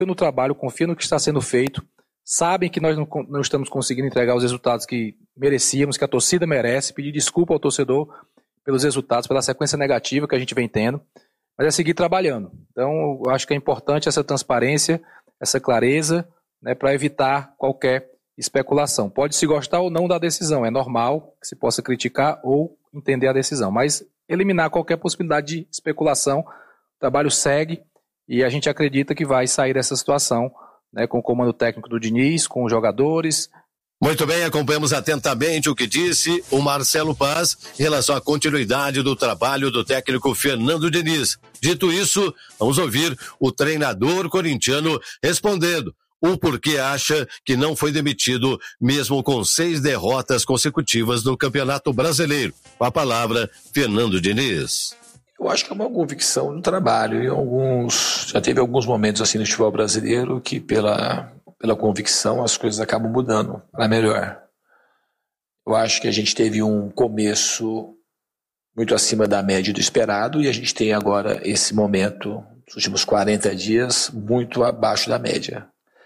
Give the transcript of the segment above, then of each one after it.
no trabalho, confiam no que está sendo feito, sabem que nós não estamos conseguindo entregar os resultados que merecíamos, que a torcida merece, pedir desculpa ao torcedor pelos resultados, pela sequência negativa que a gente vem tendo, mas é seguir trabalhando. Então, eu acho que é importante essa transparência, essa clareza, né, para evitar qualquer especulação. Pode se gostar ou não da decisão, é normal que se possa criticar ou entender a decisão, mas eliminar qualquer possibilidade de especulação, o trabalho segue e a gente acredita que vai sair dessa situação, né, com o comando técnico do Diniz, com os jogadores. Muito bem, acompanhamos atentamente o que disse o Marcelo Paz em relação à continuidade do trabalho do técnico Fernando Diniz. Dito isso, vamos ouvir o treinador corintiano respondendo o porquê acha que não foi demitido mesmo com 6 derrotas consecutivas no Campeonato Brasileiro. Com a palavra, Fernando Diniz. Eu acho que é uma convicção no trabalho. Já teve alguns momentos assim no futebol brasileiro que pela convicção as coisas acabam mudando para melhor. Eu acho que a gente teve um começo muito acima da média do esperado e a gente tem agora esse momento, nos últimos 40 dias, muito abaixo da média.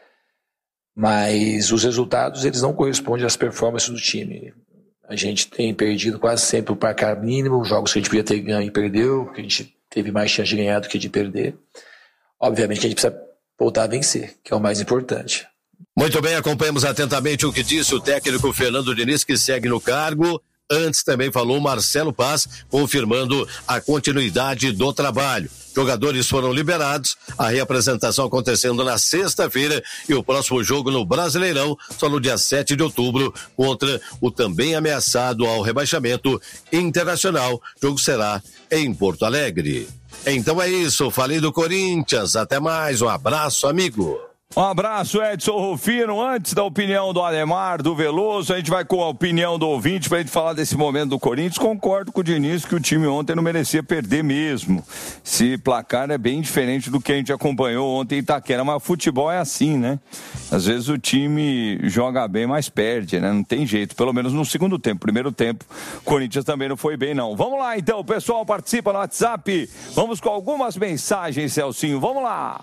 Mas os resultados eles não correspondem às performances do time. A gente tem perdido quase sempre o placar mínimo, os jogos que a gente podia ter ganho e perdeu, porque a gente teve mais chance de ganhar do que de perder. Obviamente que a gente precisa voltar a vencer, que é o mais importante. Muito bem, acompanhamos atentamente o que disse o técnico Fernando Diniz, que segue no cargo. Antes também falou Marcelo Paz, confirmando a continuidade do trabalho. Jogadores foram liberados, a reapresentação acontecendo na sexta-feira e o próximo jogo no Brasileirão só no dia 7 de outubro contra o também ameaçado ao rebaixamento Internacional. O jogo será em Porto Alegre. Então é isso, falei do Corinthians, até mais, um abraço, amigo. Um abraço, Edson Rufino. Antes da opinião do Ademar, do Veloso, a gente vai com a opinião do ouvinte pra gente falar desse momento do Corinthians. Concordo com o Diniz que o time ontem não merecia perder mesmo. Esse placar é bem diferente do que a gente acompanhou ontem em Itaquera, mas o futebol é assim, né? Às vezes o time joga bem, mas perde, né? Não tem jeito, pelo menos no segundo tempo. Primeiro tempo, o Corinthians também não foi bem, não. Vamos lá, então, o pessoal participa no WhatsApp. Vamos com algumas mensagens, Celcinho. Vamos lá.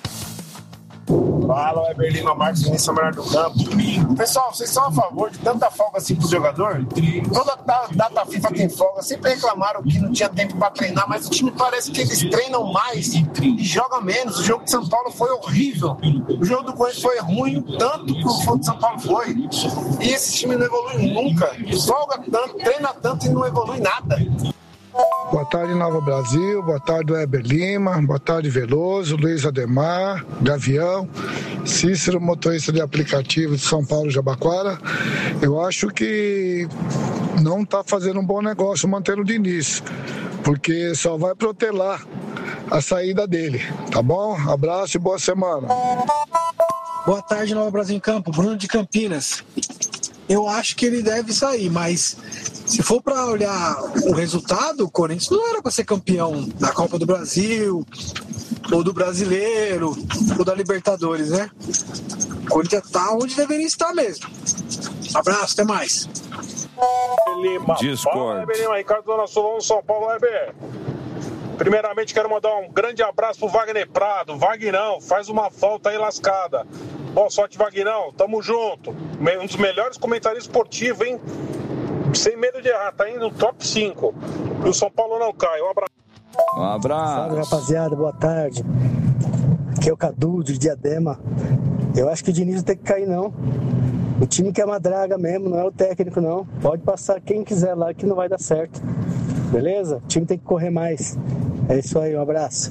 Fala, Eberlino Marques, Vinícius Melhor do Campo. Pessoal, vocês são a favor de tanta folga assim pro jogador? Toda data FIFA tem folga. Sempre reclamaram que não tinha tempo pra treinar, mas o time parece que eles treinam mais e jogam menos. O jogo de São Paulo foi horrível. O jogo do Corinthians foi ruim, tanto que o jogo de São Paulo foi. E esse time não evolui nunca. Folga tanto, treina tanto e não evolui nada. Boa tarde, Nova Brasil. Boa tarde, Weber Lima. Boa tarde, Veloso, Luiz Ademar, Gavião, Cícero, motorista de aplicativo de São Paulo, Jabaquara. Eu acho que não está fazendo um bom negócio mantendo o Diniz, porque só vai protelar a saída dele. Tá bom? Abraço e boa semana. Boa tarde, Nova Brasil em Campo. Bruno de Campinas. Eu acho que ele deve sair, mas se for para olhar o resultado, o Corinthians não era para ser campeão da Copa do Brasil, ou do Brasileiro, ou da Libertadores, né? O Corinthians está onde deveria estar mesmo. Abraço, até mais. Discord. Fala, Ricardo Dona Solon, São Paulo, Weber. Primeiramente, quero mandar um grande abraço pro Wagner Prado. Vagnão, faz uma falta aí lascada. Boa sorte, Vagnão. Tamo junto. Um dos melhores comentaristas esportivos, hein? Sem medo de errar. Tá indo no top 5. E o São Paulo não cai. Um abraço. Um abraço. Salve, rapaziada. Boa tarde. Aqui é o Cadu, de Diadema. Eu acho que o Diniz não tem que cair, não. O time que é uma draga mesmo, não é o técnico, não. Pode passar quem quiser lá que não vai dar certo. Beleza? O time tem que correr mais. É isso aí, um abraço.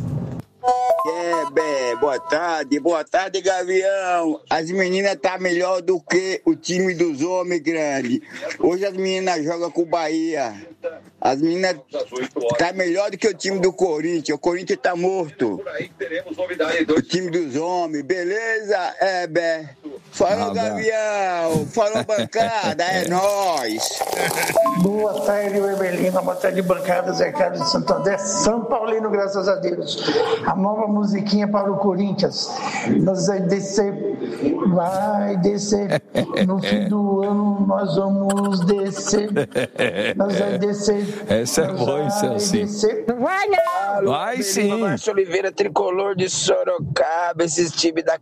Boa tarde, Gavião. As meninas tá melhor do que o time dos homens grande. Hoje as meninas jogam com o Bahia. As meninas tá melhor do que o time do Corinthians. O Corinthians tá morto. O time dos homens, beleza? Falou, Gavião. Falou, bancada. É nóis. Boa tarde, Eberlino. Boa tarde, bancada. Zé Carlos de Santo André. São Paulino, graças a Deus. A nova musiquinha para o Corinthians. Nós vai descer. No fim do ano nós vamos descer. Nós vai descer. Essa é boa, Celcinho. Vai não! Vai sim. Márcio Oliveira, tricolor de Sorocaba. Esses times da